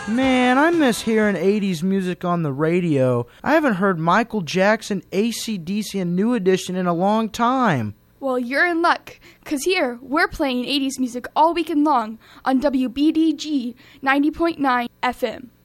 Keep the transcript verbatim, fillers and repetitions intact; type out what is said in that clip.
Man, I miss hearing eighties music on the radio. I haven't heard Michael Jackson, A C D C, and New Edition in a long time. Well, you're in luck, 'cause here, we're playing eighties music all weekend long on W B D G ninety point nine F M.